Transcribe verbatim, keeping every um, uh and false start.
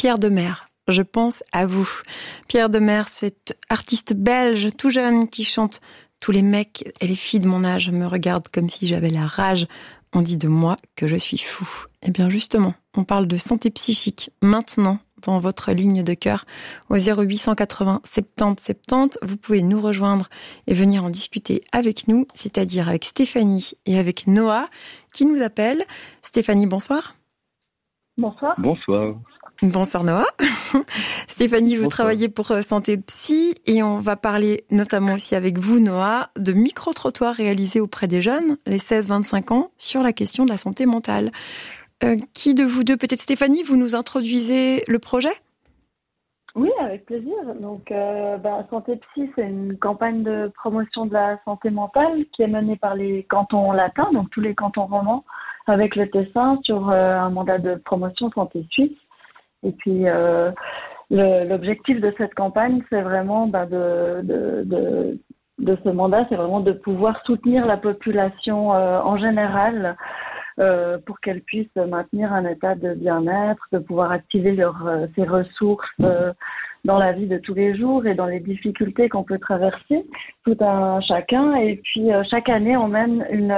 Pierre Demer. Je pense à vous. Pierre Demer, cet artiste belge tout jeune qui chante « Tous les mecs et les filles de mon âge me regardent comme si j'avais la rage. On dit de moi que je suis fou. » Eh bien justement, on parle de santé psychique maintenant dans votre ligne de cœur au zéro huit cent quatre-vingts soixante-dix soixante-dix. Vous pouvez nous rejoindre et venir en discuter avec nous, c'est-à-dire avec Stéphanie et avec Noah qui nous appellent. Stéphanie, bonsoir. Bonsoir. Bonsoir. Bonsoir Noah. Stéphanie, vous Bonsoir. travaillez pour Santé Psy et on va parler notamment aussi avec vous Noah de micro-trottoirs réalisés auprès des jeunes, les seize vingt-cinq ans, sur la question de la santé mentale. Euh, qui de vous deux, peut-être Stéphanie, vous nous introduisez le projet ? Oui, avec plaisir. Donc, euh, bah, Santé Psy, c'est une campagne de promotion de la santé mentale qui est menée par les cantons latins, donc tous les cantons romans, avec le Tessin sur euh, un mandat de promotion santé suisse. Et puis, euh, le, l'objectif de cette campagne, c'est vraiment bah, de, de, de, de ce mandat, c'est vraiment de pouvoir soutenir la population euh, en général euh, pour qu'elle puisse maintenir un état de bien-être, de pouvoir activer leur, euh, ses ressources euh, dans la vie de tous les jours et dans les difficultés qu'on peut traverser, tout un chacun. Et puis, euh, chaque année, on mène une